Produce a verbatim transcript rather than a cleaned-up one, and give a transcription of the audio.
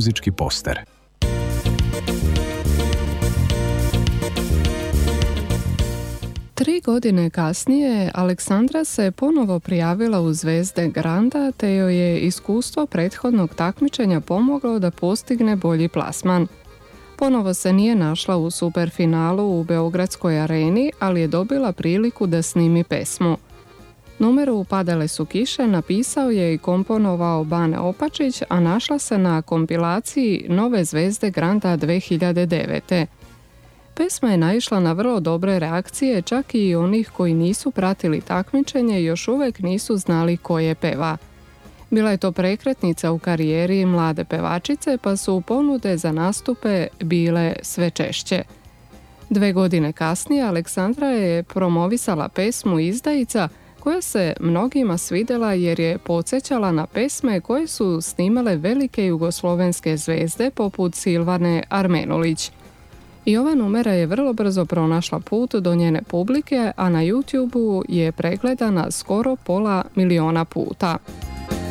muzički poster. Tri godine kasnije Aleksandra se ponovo prijavila u Zvezde Granda te joj je iskustvo prethodnog takmičenja pomoglo da postigne bolji plasman. Ponovo se nije našla u superfinalu u Beogradskoj areni, ali je dobila priliku da snimi pesmu. Numeru Padale su kiše napisao je i komponovao Bane Opačić, a našla se na kompilaciji Nove Zvezde Granda dve hiljade devete. Pesma je naišla na vrlo dobre reakcije, čak i onih koji nisu pratili takmičenje i još uvek nisu znali ko je peva. Bila je to prekretnica u karijeri mlade pevačice, pa su ponude za nastupe bile sve češće. Dve godine kasnije Aleksandra je promovisala pesmu Izdajica, koja se mnogima svidjela jer je podsjećala na pesme koje su snimale velike jugoslovenske zvezde poput Silvane Armenulić. I ova numera je vrlo brzo pronašla put do njene publike, a na YouTubeu je pregledana skoro pola miliona puta.